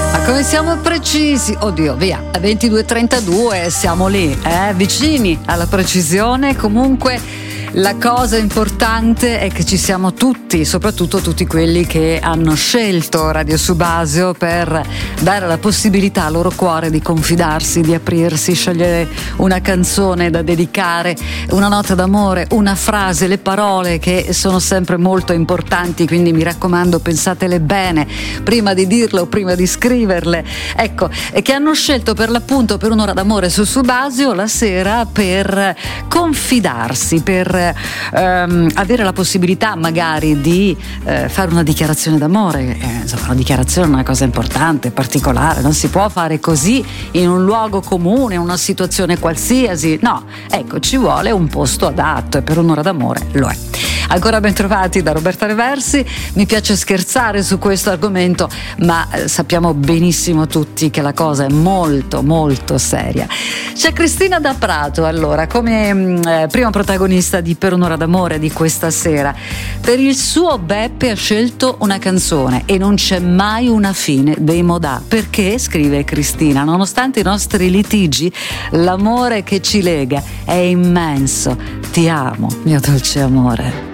Come siamo precisi, oddio, via, 22:32 siamo lì, vicini alla precisione. Comunque la cosa importante è che ci siamo tutti, soprattutto tutti quelli che hanno scelto Radio Subasio per dare la possibilità al loro cuore di confidarsi, di aprirsi, scegliere una canzone da dedicare, una nota d'amore, una frase, le parole che sono sempre molto importanti, quindi mi raccomando, pensatele bene prima di dirle o prima di scriverle. Ecco, e che hanno scelto per l'appunto per un'ora d'amore su Subasio la sera per confidarsi, per avere la possibilità magari di fare una dichiarazione d'amore. Insomma, una dichiarazione è una cosa importante, particolare, non si può fare così in un luogo comune, in una situazione qualsiasi, no, ecco, ci vuole un posto adatto e per un'ora d'amore lo è. Ancora ben trovati da Roberta Reversi. Mi piace scherzare su questo argomento, ma sappiamo benissimo tutti che la cosa è molto molto seria. C'è Cristina da Prato, allora, come prima protagonista di Per un'ora d'amore di questa sera. Per il suo Beppe ha scelto una canzone e non c'è mai una fine dei Modà, perché, scrive Cristina, nonostante i nostri litigi, l'amore che ci lega è immenso. Ti amo, mio dolce amore.